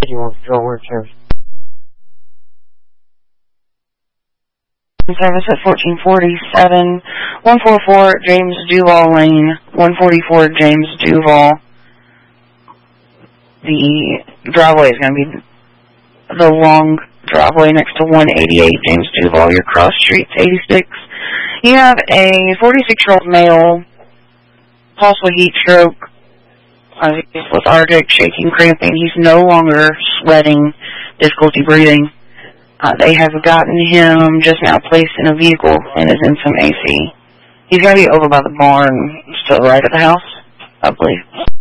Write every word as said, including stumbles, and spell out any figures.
You want to go where service? Service at fourteen forty-seven, one forty-four James Duval Lane, one forty-four James Duval. The driveway is going to be the long driveway next to one eighty-eight James Duval. Your cross street's eighty-six. You have a forty-six-year-old male, possible heat stroke, uh, he's lethargic, shaking, cramping. He's no longer sweating, difficulty breathing. Uh, they have gotten him just now placed in a vehicle and is in some A C. He's going to be over by the barn, still right at the house, I believe.